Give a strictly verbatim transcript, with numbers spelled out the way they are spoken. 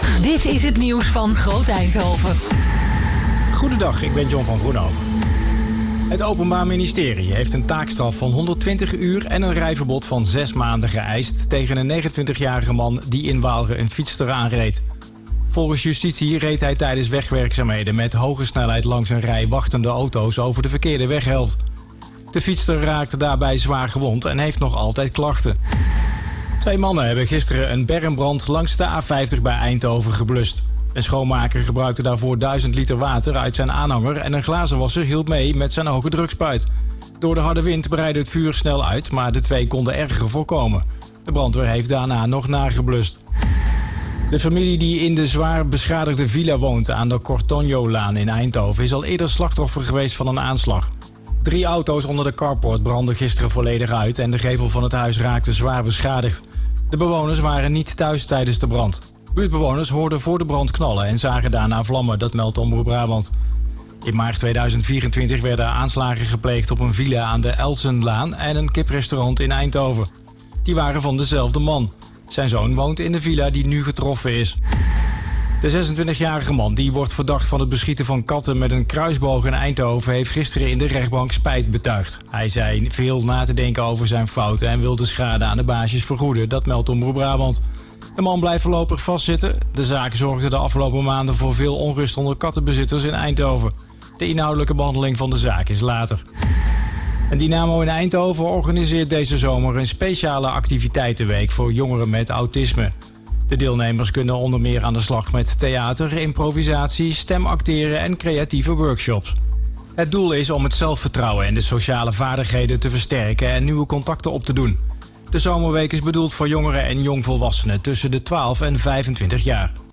Dit is het nieuws van Groot Eindhoven. Goedendag, ik ben John van Vroenhoven. Het Openbaar Ministerie heeft een taakstraf van honderdtwintig uur en een rijverbod van zes maanden geëist tegen een negenentwintigjarige man die in Waalre een fietster aanreed. Volgens justitie reed hij tijdens wegwerkzaamheden met hoge snelheid langs een rij wachtende auto's over de verkeerde weghelft. De fietster raakte daarbij zwaar gewond en heeft nog altijd klachten. Twee mannen hebben gisteren een bermbrand langs de A vijftig bij Eindhoven geblust. Een schoonmaker gebruikte daarvoor duizend liter water uit zijn aanhanger en een glazenwasser hielp mee met zijn hoge drukspuit. Door de harde wind breidde het vuur snel uit, maar de twee konden erger voorkomen. De brandweer heeft daarna nog nageblust. De familie die in de zwaar beschadigde villa woont aan de Cortonio-laan in Eindhoven is al eerder slachtoffer geweest van een aanslag. Drie auto's onder de carport brandden gisteren volledig uit en de gevel van het huis raakte zwaar beschadigd. De bewoners waren niet thuis tijdens de brand. Buurtbewoners hoorden voor de brand knallen en zagen daarna vlammen, dat meldt Omroep Brabant. In maart tweeduizend vierentwintig werden aanslagen gepleegd op een villa aan de Elsenlaan en een kiprestaurant in Eindhoven. Die waren van dezelfde man. Zijn zoon woont in de villa die nu getroffen is. De zesentwintigjarige man, die wordt verdacht van het beschieten van katten met een kruisboog in Eindhoven, heeft gisteren in de rechtbank spijt betuigd. Hij zei veel na te denken over zijn fouten en wil de schade aan de baasjes vergoeden, dat meldt Omroep Brabant. De man blijft voorlopig vastzitten. De zaak zorgde de afgelopen maanden voor veel onrust onder kattenbezitters in Eindhoven. De inhoudelijke behandeling van de zaak is later. En Dynamo in Eindhoven organiseert deze zomer een speciale activiteitenweek voor jongeren met autisme. De deelnemers kunnen onder meer aan de slag met theater, improvisatie, stemacteren en creatieve workshops. Het doel is om het zelfvertrouwen en de sociale vaardigheden te versterken en nieuwe contacten op te doen. De zomerweek is bedoeld voor jongeren en jongvolwassenen tussen de twaalf en vijfentwintig jaar.